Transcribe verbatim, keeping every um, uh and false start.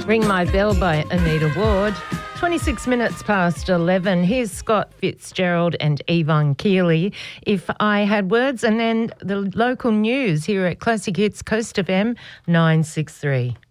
Ring My Bell by Anita Ward. twenty-six minutes past eleven. Here's Scott Fitzgerald and Yvonne Keeley. If I Had Words, and then the local news here at Classic Hits Coast F M nine six three.